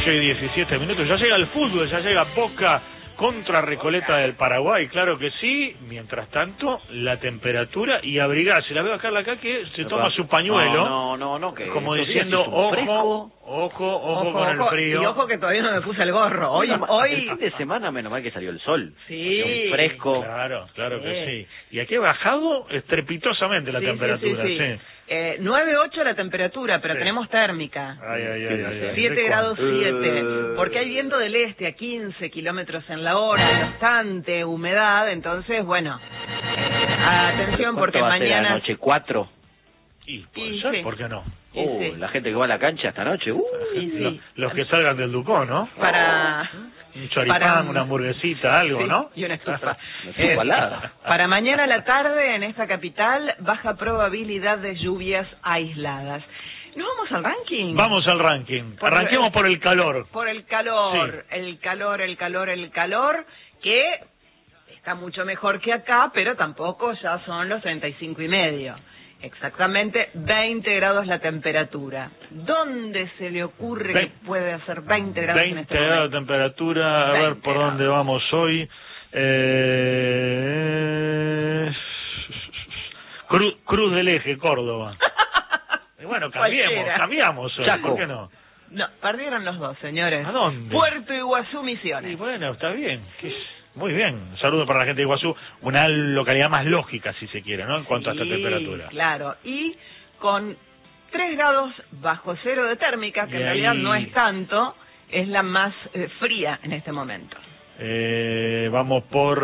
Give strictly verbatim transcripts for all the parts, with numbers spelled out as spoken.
ocho y diecisiete minutos, ya llega el fútbol, ya llega Boca contra Recoleta del Paraguay, claro que sí. Mientras tanto, la temperatura y abrigarse. La veo a Carla acá que se toma su pañuelo. No, no, no, no que como diciendo, ojo, ojo, ojo, ojo con ojo, el frío. Y ojo que todavía no me puse el gorro. Hoy, Bueno, hoy... el fin de semana, menos mal que salió el sol. Sí. Un fresco. Claro, claro Sí. que sí. Y aquí ha bajado estrepitosamente la Sí, temperatura, sí, sí, sí. sí. Eh, nueve ocho la temperatura, pero Sí. tenemos térmica. Ay, ay, ay, ay, ay. siete ¿De grados cuánto? siete, porque hay viento del este a quince kilómetros en la hora, bastante humedad, entonces, bueno, eh, atención porque ¿Cuánto va a ser mañana... anoche? ¿Cuatro? Y puede Y ser, sí. ¿por qué no? Sí, Uh, sí. la gente que va a la cancha esta noche. Uh, Sí, Lo- sí. los que salgan del Ducó, ¿no? Para... Un choripán, para- una hamburguesita, algo, Sí, ¿no? y una estufa. Una estufa al lado. Para mañana a la tarde en esta capital, baja probabilidad de lluvias aisladas. ¿Nos vamos al ranking? Vamos al ranking. Por- Arranquemos por el calor. Por el calor, Sí. el calor, el calor, el calor, que está mucho mejor que acá, pero tampoco ya son los treinta y cinco y medio. Exactamente veinte grados la temperatura. ¿Dónde se le ocurre Ve- que puede hacer veinte grados en este veinte grados momento? de temperatura. A ver veinte por dónde grados. vamos hoy. Eh... Cruz, Cruz del Eje, Córdoba. Y bueno, cambiemos, Cualquiera. cambiamos hoy. Chaco. ¿Por qué no? No, perdieron los dos, señores. ¿A dónde? Puerto Iguazú, Y Misiones. bueno, está bien. Qué- Muy bien. Un saludo para la gente de Iguazú. Una localidad más lógica, si se quiere, ¿no? En cuanto a esta Sí, temperatura. claro. Y con tres grados bajo cero de térmica, que Y en realidad ahí- no es tanto, es la más eh, fría en este momento. Eh, vamos por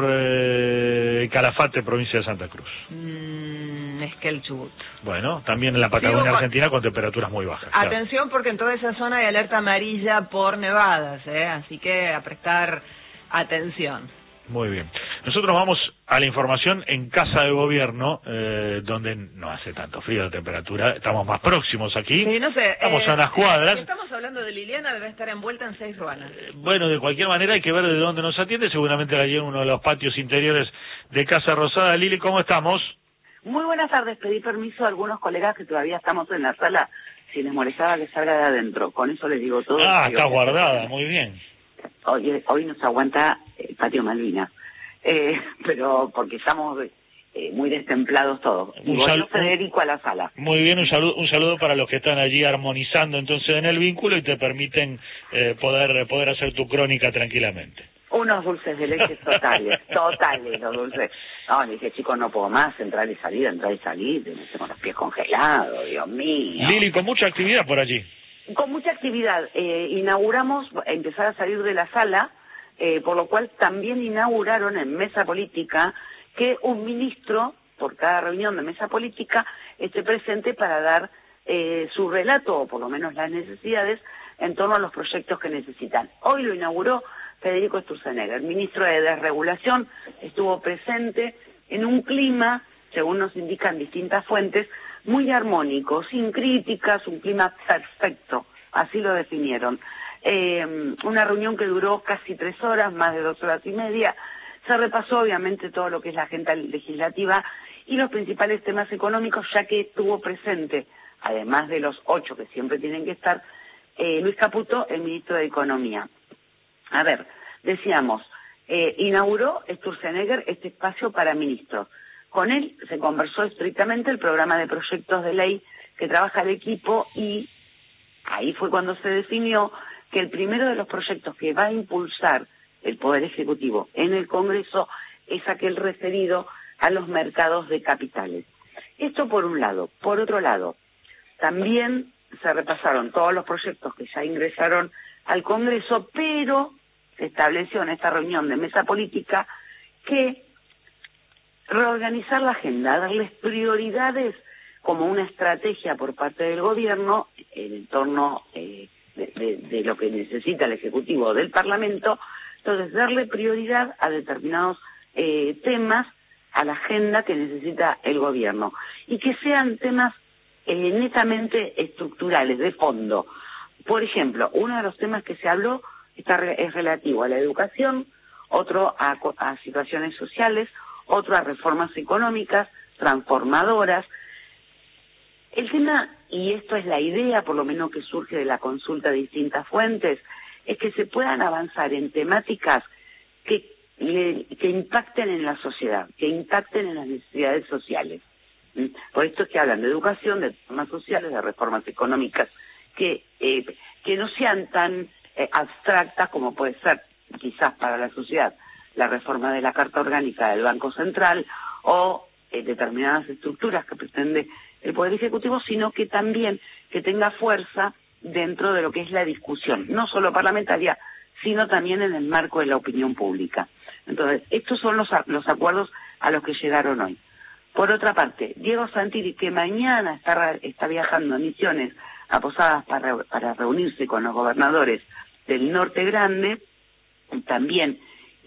eh, Calafate, provincia de Santa Cruz. Mm, es que el Chubut. Bueno, también en la Patagonia Sigo con- Argentina con temperaturas muy bajas. claro. Atención porque en toda esa zona hay alerta amarilla por nevadas, ¿eh? Así que a prestar atención. Muy bien. Nosotros vamos a la información en Casa de Gobierno, eh, donde no hace tanto frío la temperatura. Estamos más próximos aquí. Sí, no sé. Estamos eh, a unas cuadras. si estamos hablando de Liliana, debe estar envuelta en seis ruanas. Eh, Bueno, de cualquier manera hay que ver de dónde nos atiende. Seguramente allí en uno de los patios interiores de Casa Rosada. Lili, ¿cómo estamos? Muy buenas tardes. Pedí permiso a algunos colegas que todavía estamos en la sala. Si les molestaba que salga de adentro. Con eso les digo todo. Ah, Digo, está guardada. Muy bien. Hoy, hoy nos aguanta el patio Malvinas. Eh, pero porque estamos eh, muy destemplados todos. Y Un volvió sal- Federico a la sala. Muy bien, un saludo, un saludo para los que están allí armonizando entonces en el vínculo y te permiten eh, poder poder hacer tu crónica tranquilamente. Unos dulces de leche totales, totales los dulces. No, le dije, chicos, no puedo más entrar y salir, entrar y salir. Me tengo los pies congelados, Dios mío. Lili, con mucha actividad por allí. Con mucha actividad. Eh, inauguramos, empezar a salir de la sala, eh, por lo cual también inauguraron en mesa política que un ministro, por cada reunión de mesa política, esté presente para dar eh, su relato, o por lo menos las necesidades, en torno a los proyectos que necesitan. Hoy lo inauguró Federico Sturzenegger, el ministro de Desregulación, estuvo presente en un clima, según nos indican distintas fuentes, muy armónico, sin críticas, un clima perfecto, así lo definieron. Eh, una reunión que duró casi tres horas, más de dos horas y media. Se repasó obviamente todo lo que es la agenda legislativa y los principales temas económicos, ya que estuvo presente, además de los ocho que siempre tienen que estar, eh, Luis Caputo, el ministro de Economía. A ver, decíamos, eh, inauguró Sturzenegger este espacio para ministros. Con él se conversó estrictamente el programa de proyectos de ley que trabaja el equipo y ahí fue cuando se definió que el primero de los proyectos que va a impulsar el Poder Ejecutivo en el Congreso es aquel referido a los mercados de capitales. Esto por un lado. Por otro lado, también se repasaron todos los proyectos que ya ingresaron al Congreso, pero se estableció en esta reunión de mesa política que reorganizar la agenda, darles prioridades como una estrategia por parte del gobierno en torno eh, de, de, de lo que necesita el Ejecutivo del Parlamento, entonces darle prioridad a determinados eh, temas, a la agenda que necesita el gobierno, y que sean temas eh, netamente estructurales, de fondo. Por ejemplo, uno de los temas que se habló está, es relativo a la educación, otro a, a situaciones sociales, otro a reformas económicas, transformadoras. El tema, y esto es la idea, por lo menos que surge de la consulta de distintas fuentes, es que se puedan avanzar en temáticas que, le, que impacten en la sociedad, que impacten en las necesidades sociales. ¿Mm? Por esto es que hablan de educación, de reformas sociales, de reformas económicas, que, eh, que no sean tan eh, abstractas como puede ser quizás para la sociedad la reforma de la Carta Orgánica del Banco Central o eh, determinadas estructuras que pretende el Poder Ejecutivo, sino que también que tenga fuerza dentro de lo que es la discusión, no solo parlamentaria, sino también en el marco de la opinión pública. Entonces, estos son los, los acuerdos a los que llegaron hoy. Por otra parte, Diego Santilli, que mañana está, está viajando a Misiones, a Posadas, para, para reunirse con los gobernadores del Norte Grande, también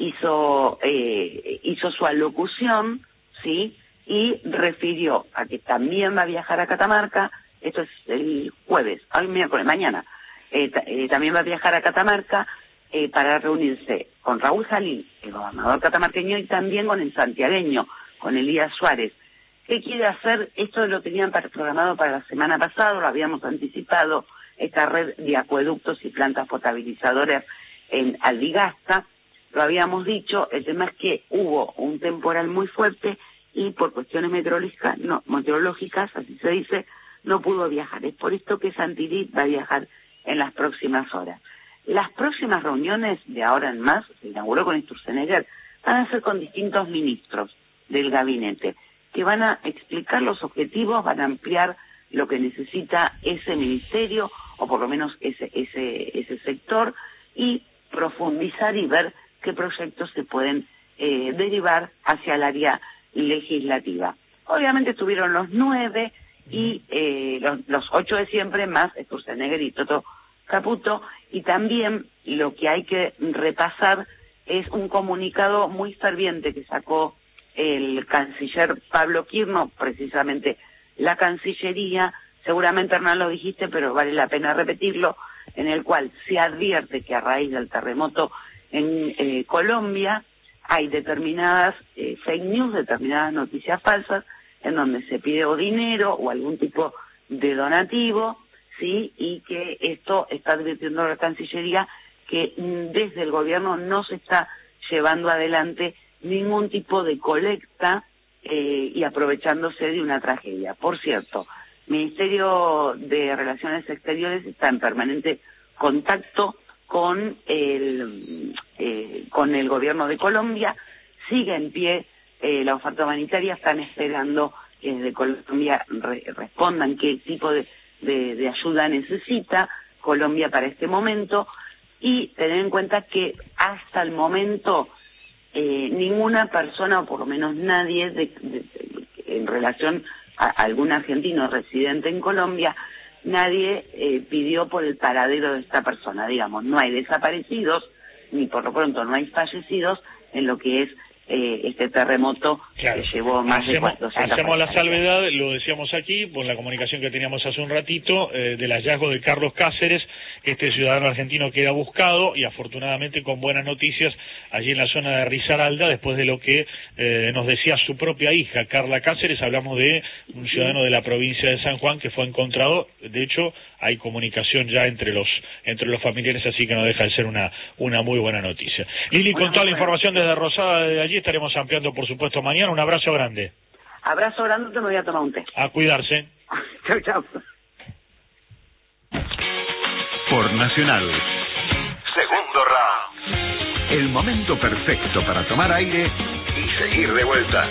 hizo eh, hizo su alocución, ¿sí?, y refirió a que también va a viajar a Catamarca. Esto es el jueves, hoy miércoles, mañana, eh, eh, también va a viajar a Catamarca eh, para reunirse con Raúl Jalil, el gobernador catamarqueño, y también con el santiagueño, con Elías Suárez. ¿Qué quiere hacer? Esto lo tenían programado para la semana pasada, lo habíamos anticipado, esta red de acueductos y plantas potabilizadoras en Aldigasta, lo habíamos dicho. El tema es que hubo un temporal muy fuerte y por cuestiones meteorológicas, no, meteorológicas, así se dice, no pudo viajar. Es por esto que Santilli va a viajar en las próximas horas. Las próximas reuniones, de ahora en más, se inauguró con Sturzenegger, van a ser con distintos ministros del gabinete, que van a explicar los objetivos, van a ampliar lo que necesita ese ministerio, o por lo menos ese, ese, ese sector, y profundizar y ver qué proyectos se pueden eh, derivar hacia el área legislativa. Obviamente estuvieron los nueve y eh, los, los ocho de siempre, más Sturzenegger y Toto Caputo, y también lo que hay que repasar es un comunicado muy ferviente que sacó el canciller Pablo Kirno, precisamente la Cancillería, seguramente Hernán lo dijiste, pero vale la pena repetirlo, en el cual se advierte que a raíz del terremoto en eh, Colombia hay determinadas eh, fake news, determinadas noticias falsas, en donde se pide o dinero o algún tipo de donativo, sí, y que esto está advirtiendo la Cancillería que mm, desde el gobierno no se está llevando adelante ningún tipo de colecta eh, y aprovechándose de una tragedia. Por cierto, Ministerio de Relaciones Exteriores está en permanente contacto con el eh, con el gobierno de Colombia, sigue en pie eh, la oferta humanitaria, están esperando que desde Colombia re respondan qué tipo de, de, de ayuda necesita Colombia para este momento, y tener en cuenta que hasta el momento eh, ninguna persona, o por lo menos nadie, de, de, de, en relación a algún argentino residente en Colombia, nadie eh, pidió por el paradero de esta persona. Digamos, no hay desaparecidos, ni por lo pronto no hay fallecidos en lo que es eh, este terremoto, claro, que llevó más hacemos, de cuatrocientas Hacemos la salvedad, lo decíamos aquí, por la comunicación que teníamos hace un ratito, eh, del hallazgo de Carlos Cáceres, este ciudadano argentino que era buscado, y afortunadamente con buenas noticias allí en la zona de Risaralda, después de lo que eh, nos decía su propia hija, Carla Cáceres. Hablamos de un ciudadano de la provincia de San Juan que fue encontrado. De hecho, hay comunicación ya entre los entre los familiares, así que no deja de ser una una muy buena noticia. Lili, con toda la información desde Rosada, de allí, estaremos ampliando, por supuesto, mañana. Un abrazo grande. Abrazo grande, te me voy a tomar un té. A cuidarse. Chao, chao. Por Nacional. Segundo round. El momento perfecto para tomar aire y seguir de vuelta.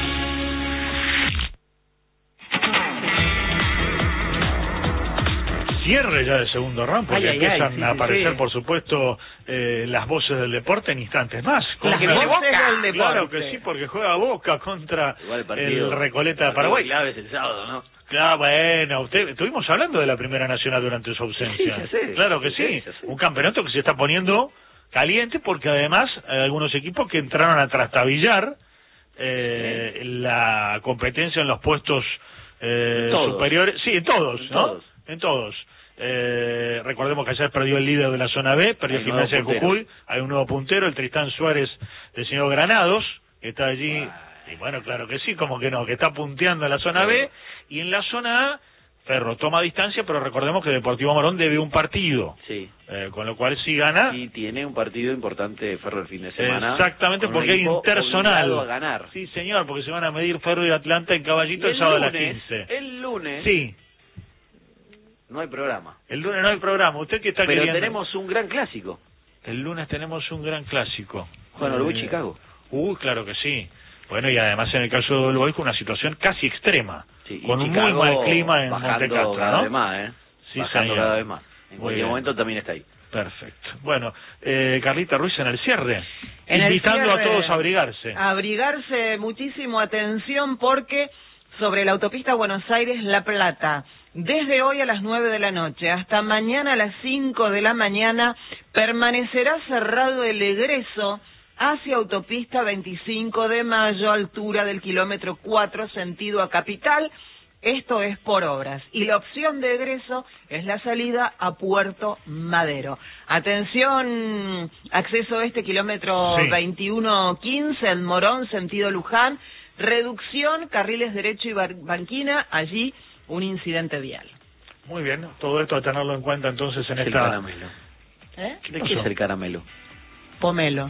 Cierre ya del segundo round, porque ay, empiezan ay, sí, a aparecer, sí. por supuesto, eh, las voces del deporte en instantes más. Las Contra- voces del deporte. Claro que sí, porque juega Boca contra Igual el, partido, Recoleta de partido Paraguay. clave es el sábado, ¿no? Claro, bueno, usted, estuvimos hablando de la Primera Nacional durante su ausencia. Sí, ya sé. Claro que Sí, sí, ya sé. un campeonato que se está poniendo caliente, porque además hay algunos equipos que entraron a trastabillar eh, la competencia en los puestos eh, Todos. superiores. Sí, en todos, En ¿no? todos. En todos. Eh, recordemos que ayer perdió el líder de la zona B, perdió Hay Gimnasia de nuevo puntero. Jujuy, hay un nuevo puntero, el Tristán Suárez del señor Granados, que está allí, y bueno, claro que sí, como que no, que está punteando en la zona B, y en la zona A Ferro toma distancia, pero recordemos que Deportivo Morón debe un partido. Sí. Eh, con lo cual, si gana... Y tiene un partido importante Ferro el fin de semana. Exactamente, porque es intersonal. A ganar. Sí, señor, porque se van a medir Ferro y Atlanta en Caballito el, el sábado lunes, a las quince. El lunes... Sí. No hay programa. El lunes no hay programa. ¿Usted qué está Pero queriendo? tenemos un gran clásico. El lunes tenemos un gran clásico. Juan Orboy, eh, Chicago. Uy, claro que sí. Bueno, y además en el caso de Orboy con una situación casi extrema. Sí, con un Chicago muy mal clima en bajando Montecastro, cada ¿no? vez más, ¿eh? Sí, bajando señor. cada vez más. En Muy cualquier bien. momento también está ahí. Perfecto. Bueno, eh, Carlita Ruiz en el cierre. En el invitando cierre, a todos a abrigarse. A abrigarse muchísimo, atención, porque sobre la autopista Buenos Aires-La Plata, desde hoy a las nueve de la noche hasta mañana a las cinco de la mañana, permanecerá cerrado el egreso hacia autopista veinticinco de mayo, altura del kilómetro cuatro, sentido a Capital. Esto es por obras. Y la opción de egreso es la salida a Puerto Madero. Atención, acceso a este kilómetro Sí. veintiuno quince en Morón, sentido Luján. Reducción, carriles derecho y bar- banquina. Allí un incidente vial. Muy bien, todo esto a tenerlo en cuenta entonces en Es el esta... caramelo. ¿Eh? ¿De pasó? qué es el caramelo? Pomelo.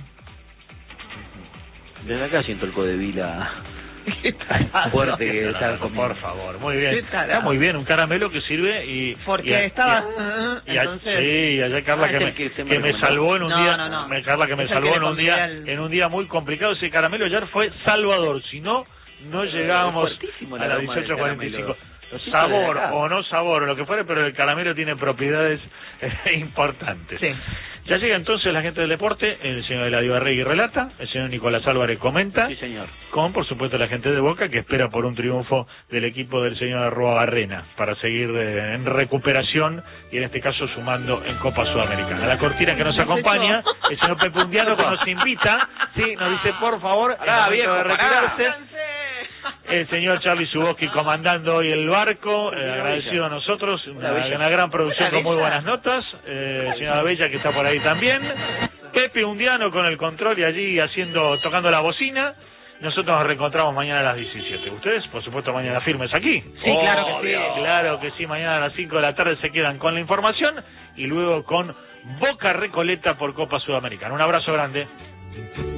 Desde acá siento el codevila ¿Qué tarado? fuerte que Qué está tarado, comiendo. por favor, muy bien. Qué tarado. Está muy bien, un caramelo que sirve y... Porque y a- estaba... y a- y a- entonces... sí, y allá Carla Ah, que, es me, el que usted me que me recomendó. salvó en un No, día... no, no. me- Carla que me Es el salvó que en le un día pondría el- en un día muy complicado. Ese caramelo ayer fue salvador, si no, no llegábamos Es fuertísimo el a las aroma del dieciocho cuarenta y cinco. caramelo. Lo siento desde Sabor acá. o no sabor o lo que fuere, pero el caramelo tiene propiedades eh, importantes. Sí. Ya llega entonces la gente del deporte, el señor Eladio Arregui relata, el señor Nicolás Álvarez comenta, Sí, señor. con por supuesto la gente de Boca que espera por un triunfo del equipo del señor Arroa Barrena para seguir eh, en recuperación y en este caso sumando en Copa Sudamericana. La cortina que nos acompaña, el señor Pepe Undiano que nos invita, sí, nos dice por favor, Pará, es momento viejo, de retirarse. ¡Váyanse! El señor Charlie Zuboski comandando hoy el barco, eh, Una agradecido bella. a nosotros, una, Una bella. una gran producción Una con muy bella. buenas notas, eh, señora Bella que está por ahí también, Pepe Undiano con el control y allí haciendo, tocando la bocina. Nosotros nos reencontramos mañana a las diecisiete. Ustedes, por supuesto, mañana firmes aquí. Sí, claro que sí. Claro que sí, mañana a las cinco de la tarde se quedan con la información y luego con Boca Recoleta por Copa Sudamericana. Un abrazo grande.